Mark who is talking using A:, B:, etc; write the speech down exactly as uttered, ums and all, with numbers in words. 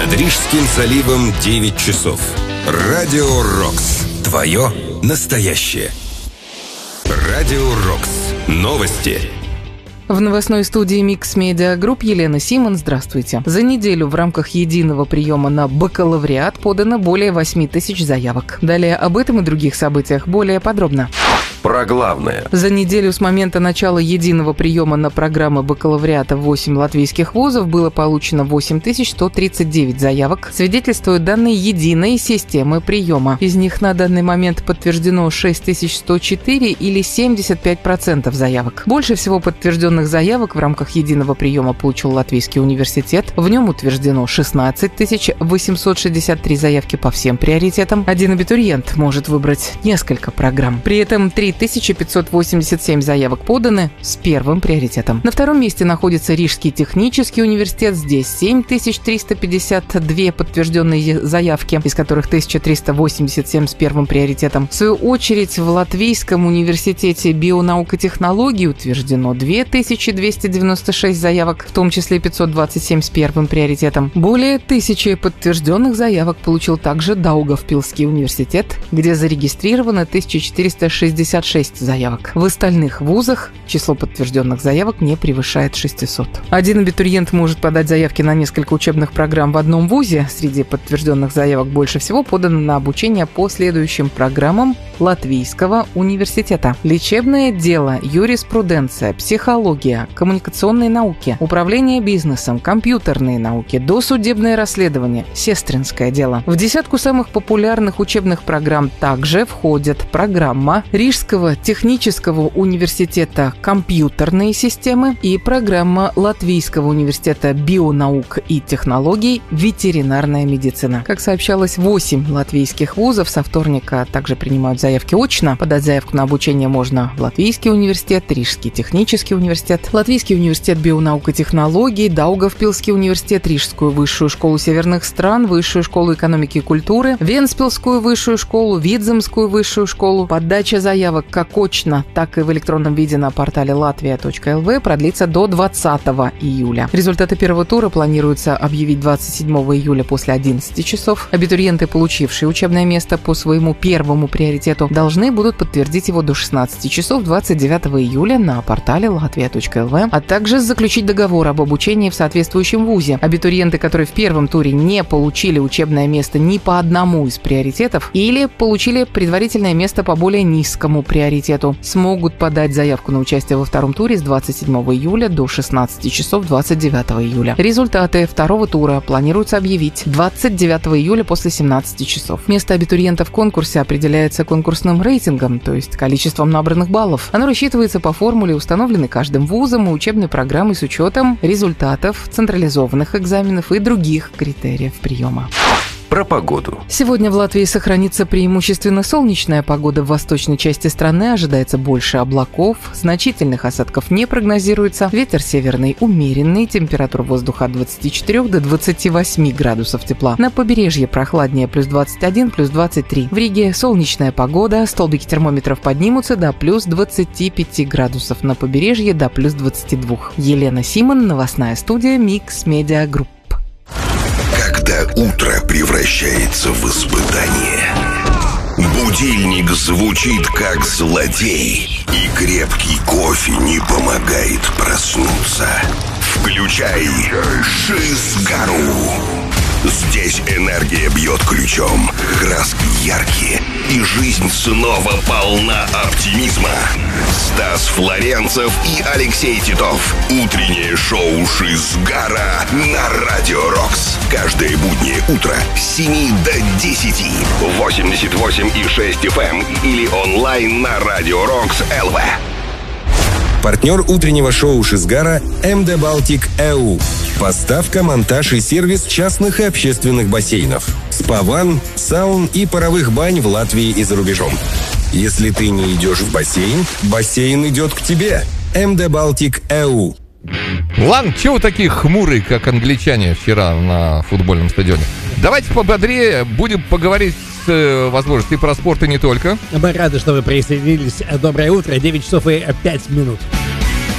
A: Над Рижским заливом девять часов. Радио Рокс. Твое настоящее. Радио Рокс. Новости.
B: В новостной студии Mix Media Group Елена Симон. Здравствуйте. За неделю в рамках единого приема на бакалавриат подано более восемь тысяч заявок. Далее об этом и других событиях более подробно.
A: Про главное.
B: За неделю с момента начала единого приема на программы бакалавриата в восемь латвийских вузов было получено восемь тысяч сто тридцать девять заявок, свидетельствуют данные единой системы приема. Из них на данный момент подтверждено шесть тысяч сто четыре или семьдесят пять процентов заявок. Больше всего подтвержденных заявок в рамках единого приема получил Латвийский университет. В нем утверждено шестнадцать тысяч восемьсот шестьдесят три заявки по всем приоритетам. Один абитуриент может выбрать несколько программ. При этом три тысячи пятьсот восемьдесят семь заявок поданы с первым приоритетом. На втором месте находится Рижский технический университет. Здесь семь тысяч триста пятьдесят две подтвержденные заявки, из которых тысяча триста восемьдесят семь с первым приоритетом. В свою очередь, в Латвийском университете бионаук и технологий утверждено две тысячи двести девяносто шесть заявок, в том числе пятьсот двадцать семь с первым приоритетом. Более тысячи подтвержденных заявок получил также Даугавпилский университет, где зарегистрировано тысяча четыреста шестьдесят шесть заявок. В остальных вузах число подтвержденных заявок не превышает шестисот. Один абитуриент может подать заявки на несколько учебных программ в одном вузе. Среди подтвержденных заявок больше всего подано на обучение по следующим программам Латвийского университета: лечебное дело, юриспруденция, психология, коммуникационные науки, управление бизнесом, компьютерные науки, досудебное расследование, сестринское дело. В десятку самых популярных учебных программ также входят программа Рижского технического университета «Компьютерные системы» и программа Латвийского университета бионаук и технологий «Ветеринарная медицина». Как сообщалось, восемь латвийских вузов со вторника также принимают заявки очно. Подать заявку на обучение можно в Латвийский университет, Рижский технический университет, Латвийский университет бионаук и технологий, Даугавпилский университет, Рижскую высшую школу северных стран, Высшую школу экономики и культуры, Венспилскую высшую школу, Видземскую высшую школу. Подача заявок как очно, так и в электронном виде на портале латвия точка эл ви продлится до двадцатого июля. Результаты первого тура планируется объявить двадцать седьмого июля после одиннадцати часов. Абитуриенты, получившие учебное место по своему первому приоритету, должны будут подтвердить его до шестнадцати часов двадцать девятого июля на портале латвия точка эл ви, а также заключить договор об обучении в соответствующем вузе. Абитуриенты, которые в первом туре не получили учебное место ни по одному из приоритетов или получили предварительное место по более низкому приоритету, смогут подать заявку на участие во втором туре с двадцать седьмого июля до шестнадцати часов двадцать девятого июля. Результаты второго тура планируется объявить двадцать девятого июля после семнадцати часов. Место абитуриента в конкурсе определяется конкурсным рейтингом, то есть количеством набранных баллов. Оно рассчитывается по формуле, установленной каждым вузом и учебной программой с учетом результатов централизованных экзаменов и других критериев приема.
A: Про погоду.
B: Сегодня в Латвии сохранится преимущественно солнечная погода. В восточной части страны ожидается больше облаков, значительных осадков не прогнозируется. Ветер северный умеренный, температура воздуха от двадцати четырёх до двадцати восьми градусов тепла. На побережье прохладнее, плюс двадцать один, плюс двадцать три. В Риге солнечная погода, столбики термометров поднимутся до плюс двадцати пяти градусов. На побережье до плюс двадцати двух. Елена Симон, новостная студия Mix Media Group.
C: Когда утро превращается в испытание, будильник звучит как злодей, и крепкий кофе не помогает проснуться. Включай Шизгару. Здесь энергия бьет ключом, краски яркие, и жизнь снова полна оптимизма. Стас Флоренцев и Алексей Титов. Утреннее шоу Шизгара на Радио Рокс. Каждое буднее утро с семи до десяти. восемьдесят восемь и шесть эф эм или онлайн на Радио Рокс эл ви.
A: Партнер утреннего шоу Шизгара эм дэ Baltic и ю. Поставка, монтаж и сервис частных и общественных бассейнов, спа-ванн, саун и паровых бань в Латвии и за рубежом. Если ты не идешь в бассейн, бассейн идет к тебе. эм дэ Baltic и ю.
D: Ладно, чего вы такие хмурые, как англичане вчера на футбольном стадионе? Давайте пободрее будем поговорить с, возможно, и про спорт, и не только.
E: Мы рады, что вы присоединились. Доброе утро, девять часов и пять минут.